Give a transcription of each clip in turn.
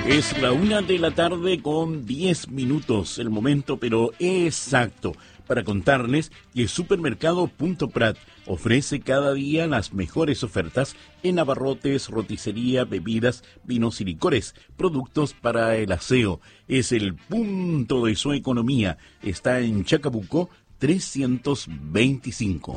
Es la 1:10 p.m, el momento pero exacto para contarles que Supermercado Punto Prat ofrece cada día las mejores ofertas en abarrotes, roticería, bebidas, vinos y licores, productos para el aseo. Es el punto de su economía. Está en Chacabuco 325.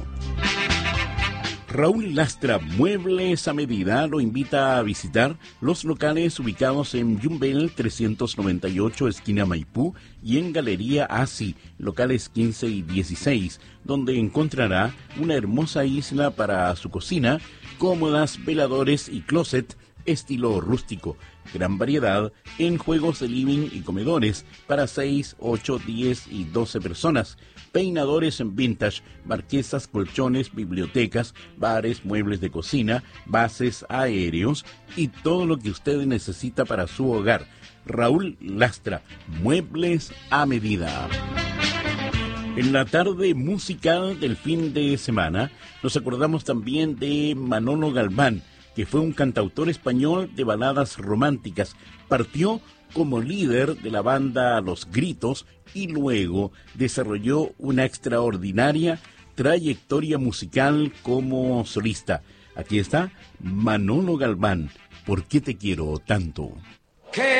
Raúl Lastra, Muebles a Medida, lo invita a visitar los locales ubicados en Yumbel 398, esquina Maipú, y en Galería Asi, locales 15 y 16, donde encontrará una hermosa isla para su cocina, cómodas, veladores y closet estilo rústico. Gran variedad en juegos de living y comedores para 6, 8, 10 y 12 personas. Peinadores en vintage, marquesas, colchones, bibliotecas, bares, muebles de cocina, bases aéreos y todo lo que usted necesita para su hogar. Raúl Lastra, Muebles a Medida. En la tarde musical del fin de semana nos acordamos también de Manolo Galván, que fue un cantautor español de baladas románticas. Partió como líder de la banda Los Gritos y luego desarrolló una extraordinaria trayectoria musical como solista. Aquí está Manolo Galván, ¿Por qué te quiero tanto?